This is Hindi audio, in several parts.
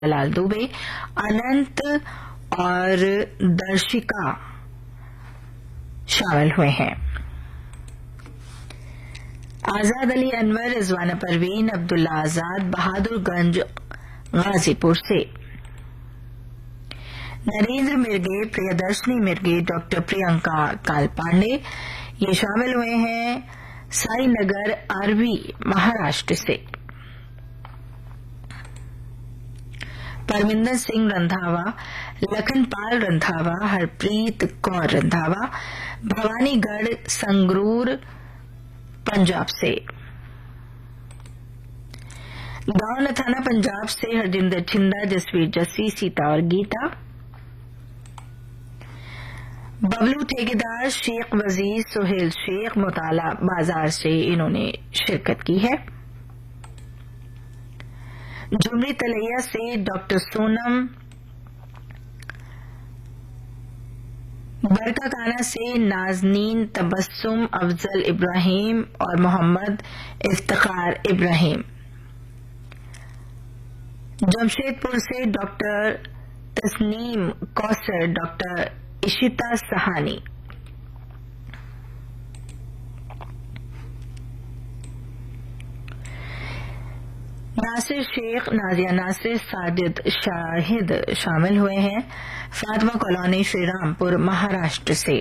लाल दुबे, अनंत और दर्शिका शामिल हुए हैं। आजाद अली अनवर, रिजवाना परवीन, अब्दुल्ला आजाद बहादुरगंज गाजीपुर से, नरेंद्र मिर्गे, प्रियदर्शनी मिर्गे, डॉक्टर प्रियंका कालपांडे ये शामिल हुए हैं साईनगर आरवी महाराष्ट्र से। परमिंदर सिंह रंधावा, लखनपाल रंधावा, हरप्रीत कौर रंधावा भवानीगढ़ संगरूर पंजाब से। गांव नथाना पंजाब से हरजिंदर छिंदा, जसवीर जस्सी, सीता और गीता। बबलू ठेकेदार, शेख वजीर, सुहेल शेख मुताला बाजार से इन्होंने शिरकत की है। झुमरी तलैया से डॉक्टर सोनम, बरकाकाना से नाजनीन तबस्सुम, अफजल इब्राहिम और मोहम्मद इफ्तिखार इब्राहिम। जमशेदपुर से डॉक्टर तस्नीम कौसर, डॉक्टर इशिता सहानी। नासिर शेख, नाजिया नासिर, साजिद शाहिद शामिल हुए हैं फातिमा कॉलोनी श्रीरामपुर महाराष्ट्र से।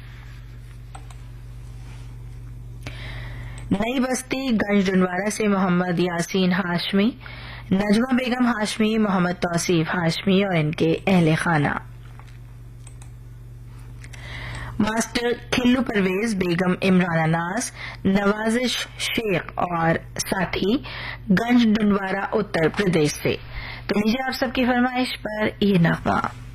नई बस्ती गंजडुनवारा से मोहम्मद यासीन हाशमी, नजमा बेगम हाशमी, मोहम्मद तौसीफ हाशमी और इनके अहले खाना। मास्टर खिल्लू परवेज, बेगम इमरान नाज, नवाजिश शेख और साथी गंजडुनवारा उत्तर प्रदेश से। तो लीजिए आप सबकी फरमाइश पर ये नगमा।